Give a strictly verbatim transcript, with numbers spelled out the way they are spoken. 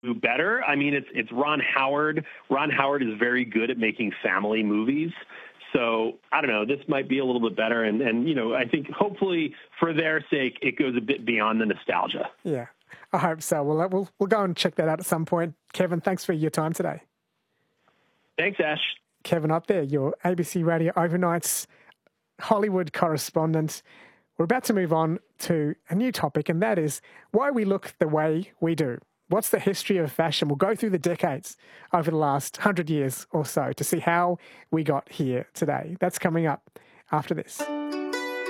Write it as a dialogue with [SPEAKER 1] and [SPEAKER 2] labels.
[SPEAKER 1] better. I mean, it's it's Ron Howard. Ron Howard is very good at making family movies. So I don't know, this might be a little bit better. And, and, you know, I think hopefully for their sake, it goes a bit beyond the nostalgia.
[SPEAKER 2] Yeah, I hope so. We'll, we'll, we'll go and check that out at some point. Kevin, thanks for your time today.
[SPEAKER 1] Thanks, Ash.
[SPEAKER 2] Kevin up there, your A B C Radio Overnight's Hollywood correspondent. We're about to move on to a new topic, and that is why we look the way we do. What's the history of fashion? We'll go through the decades over the last hundred years or so to see how we got here today. That's coming up after this.